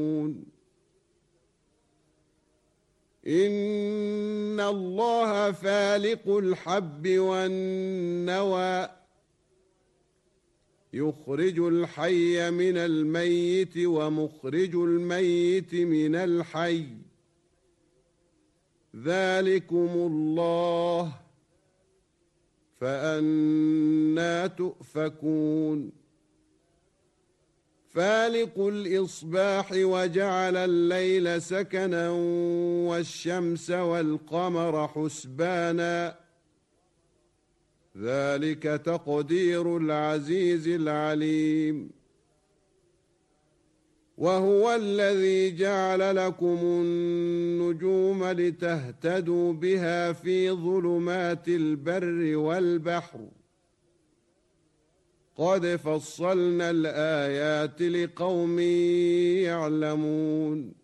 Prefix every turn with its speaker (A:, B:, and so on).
A: إن الله فالق الحب والنوى يخرج الحي من الميت ومخرج الميت من الحي ذلكم الله فأنى تؤفكون فالق الإصباح وجعل الليل سكنا والشمس والقمر حسبانا ذلك تقدير العزيز العليم وهو الذي جعل لكم النجوم لتهتدوا بها في ظلمات البر والبحر قد فصلنا الآيات لقوم يعلمون